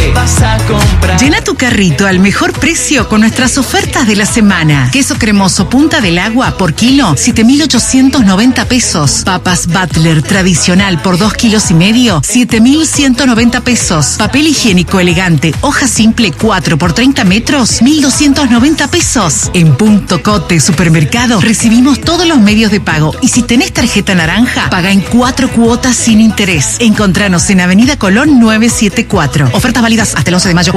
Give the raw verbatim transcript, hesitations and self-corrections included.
¿qué vas a comprar? Llena tu carrito al mejor precio con nuestras ofertas de la semana. Queso cremoso Punta del Agua por kilo, siete mil ochocientos noventa pesos. Papas Butler tradicional por dos kilos y medio, siete mil ciento noventa pesos. Papel higiénico elegante, hoja simple cuatro por treinta metros, mil doscientos noventa pesos. En Punto Cote Supermercado recibimos todos los medios de pago y si tenés tarjeta naranja, paga en cuatro cuotas sin interés. Encontranos en Avenida Colón novecientos setenta y cuatro. Ofertas válidas hasta el once de mayo.